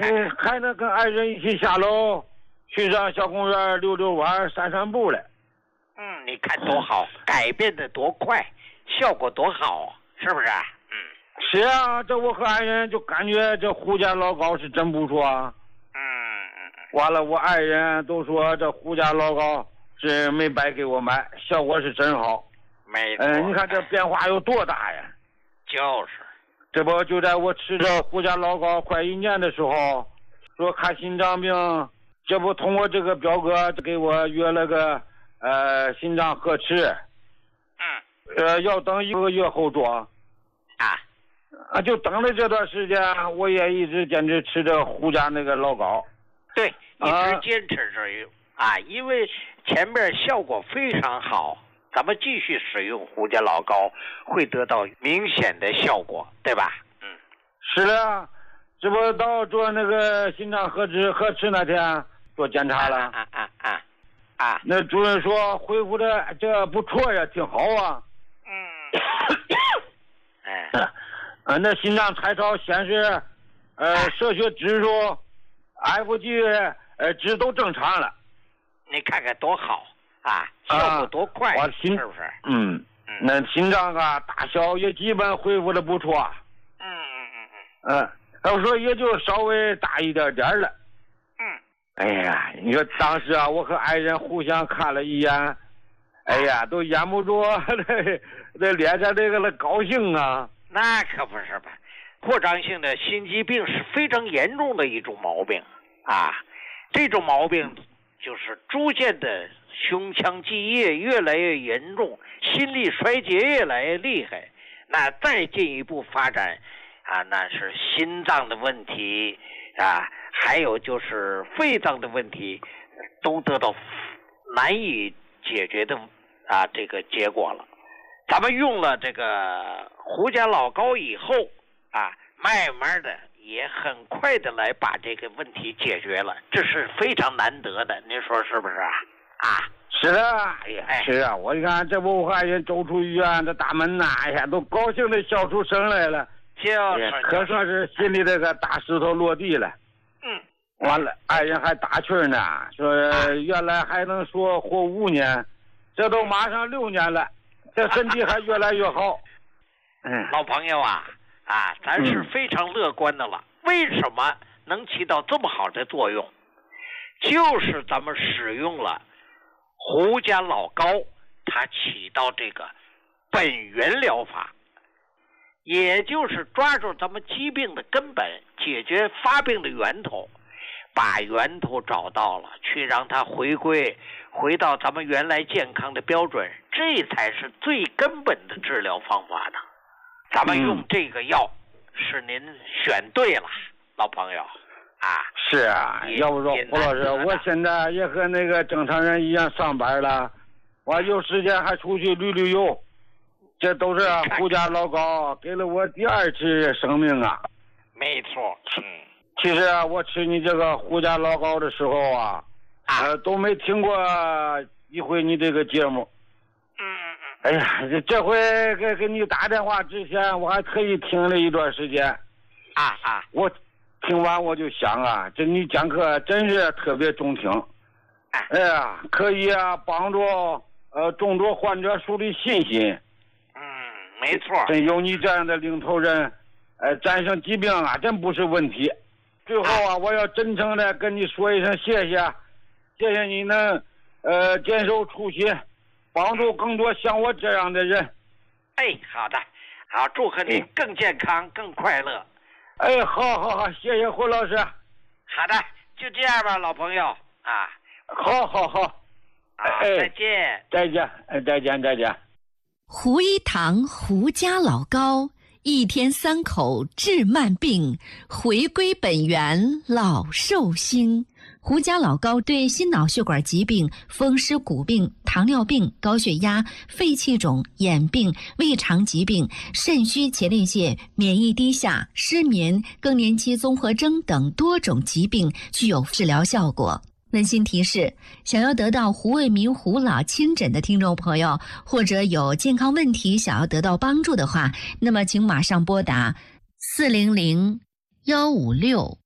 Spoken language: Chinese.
还能跟爱人一起下楼去上小公园溜溜弯散散步了。 你看多好，改变的多快，效果多好，是不是？ 是啊，这我和爱人就感觉这胡家老高是真不错啊。完了，我爱人都说这胡家老高是没白给我买，效果是真好。 没错。 你看这变化有多大呀？ 就是， 这不就在我吃着胡家老高快1年的时候，说看心脏病，这不通过这个表哥给我约了个心脏核磁。要等1个月后做。就等了这段时间，我也一直坚持吃着胡家那个老高。 对，一直坚持着用因为前面效果非常好，咱们继续使用胡家老高会得到明显的效果，对吧？ 是的，这不到做那个心脏核磁那天做检查了。那主任说恢复的这不错呀，挺好啊。那心脏彩超显示，射血指数、FG 值都正常了。 你看看多好效果多快，是不是？ 那心脏大小也基本恢复的不错。要说也就稍微大一点点了。哎呀，你说当时我和爱人互相看了一眼，哎呀，都掩不住那脸上这个高兴啊。 那可不是吧，扩张性的心肌病是非常严重的一种毛病这种毛病就是逐渐的胸腔积液越来越严重，心力衰竭越来越厉害，那再进一步发展那是心脏的问题还有就是肺脏的问题，都得到难以解决的这个结果了。咱们用了这个胡家老高以后慢慢的也很快的来把这个问题解决了，这是非常难得的，您说是不是是的，是啊，我看这不我爱人走出医院的大门都高兴的笑出声来了，可算是心里这个大石头落地了。完了，爱人还打趣呢，说原来还能说活5年，这都马上6年了，这身体还越来越好。 老朋友咱是非常乐观的了。为什么能起到这么好的作用？就是咱们使用了胡家老高，它起到这个本源疗法，也就是抓住咱们疾病的根本，解决发病的源头，把源头找到了，去让它回到咱们原来健康的标准，这才是最根本的治疗方法的。咱们用这个药是您选对了，老朋友是要不说胡老师，我现在也和那个正常人一样上班了，我有时间还出去旅游，这都是胡家老高给了我第2次生命没错。 其实我吃你这个胡家老高的时候都没听过一回你这个节目。哎呀，这回给你打电话之前，我还特意听了一段时间。我听完我就想这你讲课真是特别中听。哎呀，可以帮助众多患者树立信心。 没错。 真有你这样的领头人，战胜疾病真不是问题。最后我要真诚的跟你说一声谢谢，谢谢你能坚守初心，帮助更多像我这样的人。 好的，好，祝贺您更健康更快乐。 好，谢谢胡老师。 好的，就这样吧，老朋友好，再见。 胡一堂胡家老高，1天3口治慢病，回归本源老寿星。胡家老高对心脑血管疾病、风湿骨病、糖尿病、高血压、肺气肿、眼病、胃肠疾病、肾虚前列腺、免疫低下、失眠、更年期综合征等多种疾病具有治疗效果。温馨提示：想要得到胡卫民胡老亲诊的听众朋友，或者有健康问题想要得到帮助的话，那么请马上拨打400-156